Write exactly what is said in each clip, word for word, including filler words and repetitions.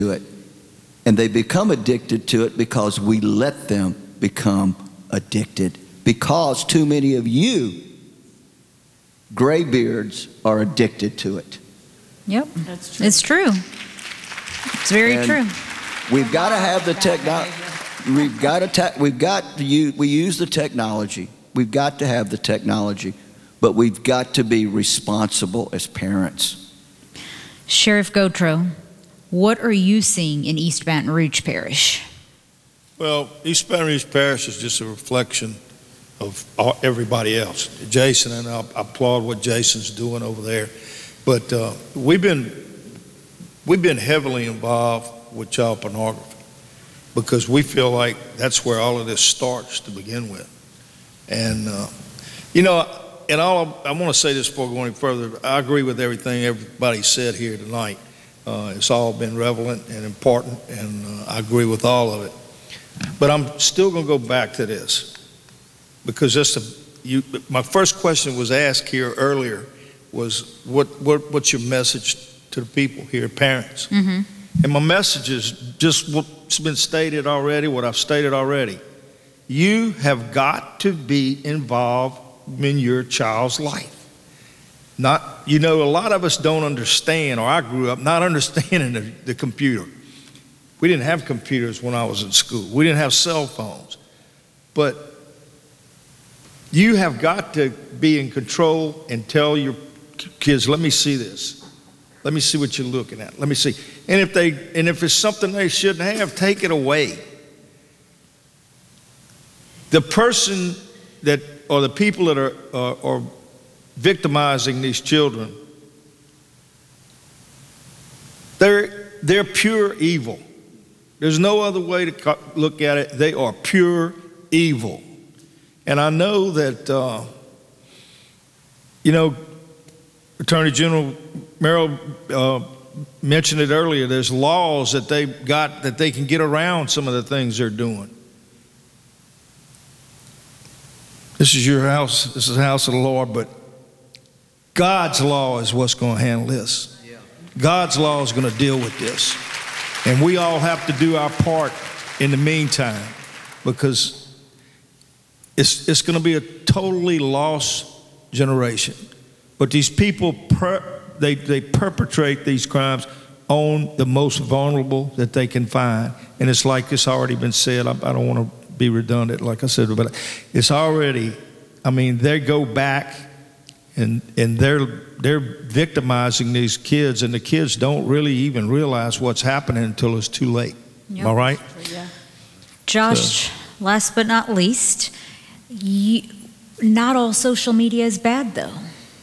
to it. And they become addicted to it because we let them become addicted. Because too many of you graybeards are addicted to it. Yep, That's true. it's true. It's very And true. We've got to have the technology. We've got to. Te- we've got to use. We use the technology. We've got to have the technology, but we've got to be responsible as parents. Sheriff Gautreaux, what are you seeing in East Baton Rouge Parish? Well, East Baton Rouge Parish is just a reflection of all, everybody else. Jason, and I applaud what Jason's doing over there. But uh, we've been we've been heavily involved with child pornography because we feel like that's where all of this starts to begin with. And uh, you know, and all I want to say this before going any further. I agree with everything everybody said here tonight. Uh, it's all been relevant and important, and uh, I agree with all of it. But I'm still going to go back to this because just to, you, my first question was asked here earlier was what, what what's your message to the people here, parents? Mm-hmm. And my message is just what's been stated already, what I've stated already. You have got to be involved in your child's life. Not, you know, a lot of us don't understand, or I grew up not understanding the, the computer. We didn't have computers when I was in school. We didn't have cell phones. But you have got to be in control and tell your kids, let me see this. Let me see what you're looking at. Let me see. And if they and if it's something they shouldn't have, take it away. The person that, or the people that are, uh, are victimizing these children, they're, they're pure evil. There's no other way to look at it. They are pure evil. And I know that, uh, you know, Attorney General Merrill uh, mentioned it earlier. There's laws that they've got that they can get around some of the things they're doing. This is your house. This is the house of the Lord, but God's law is what's going to handle this. Yeah. God's law is going to deal with this. And we all have to do our part in the meantime because it's, it's going to be a totally lost generation. But these people, per, they, they perpetrate these crimes on the most vulnerable that they can find. And it's like it's already been said. I, I don't want to be redundant, like I said, but it's already, I mean, they go back and and they're they're victimizing these kids, and the kids don't really even realize what's happening until it's too late. Yep. All right? Yeah. Josh, so. Last but not least, you, not all social media is bad, though.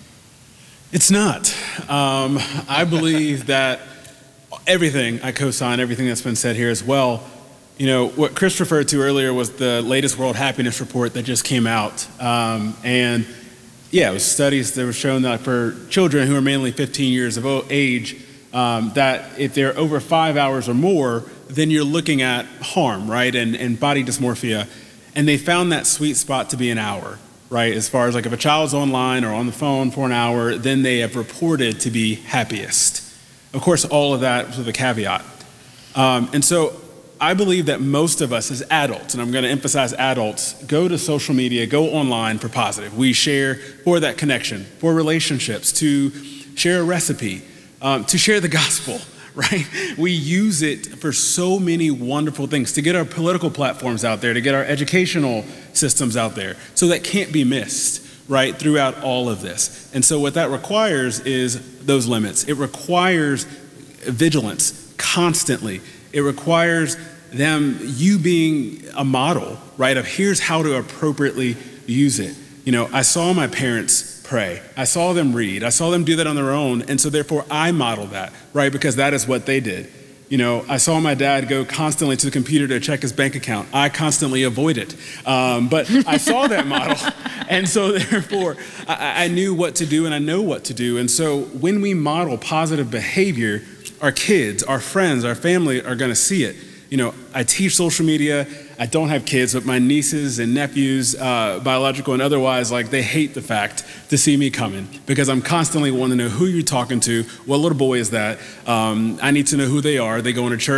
It's not. Um, I believe that everything, I co-sign everything that's been said here as well. You know, what Chris referred to earlier was the latest World Happiness Report that just came out. Um, and yeah, it was studies that were shown that for children who are mainly fifteen years of age, um, that if they're over five hours or more, then you're looking at harm, right, and, and body dysmorphia. And they found that sweet spot to be an hour, right? As far as like if a child's online or on the phone for an hour, then they have reported to be happiest. Of course, all of that with a caveat. Um, and so I believe that most of us as adults, and I'm going to emphasize adults, go to social media, go online for positive. We share for that connection, for relationships, to share a recipe, um, to share the gospel, right? We use it for so many wonderful things, to get our political platforms out there, to get our educational systems out there. So that can't be missed, right, throughout all of this. And so what that requires is those limits. It requires vigilance constantly. It requires them, you being a model, right, of here's how to appropriately use it. You know, I saw my parents pray. I saw them read. I saw them do that on their own. And so therefore I model that, right, because that is what they did. You know, I saw my dad go constantly to the computer to check his bank account. I constantly avoid it. Um, but I saw that model. And so therefore I, I knew what to do and I know what to do. And so when we model positive behavior, our kids, our friends, our family are going to see it. You know, I teach social media. I don't have kids, but my nieces and nephews, uh, biological and otherwise, like they hate the fact to see me coming because I'm constantly wanting to know who you're talking to. What little boy is that? Um, I need to know who they are. They go into church.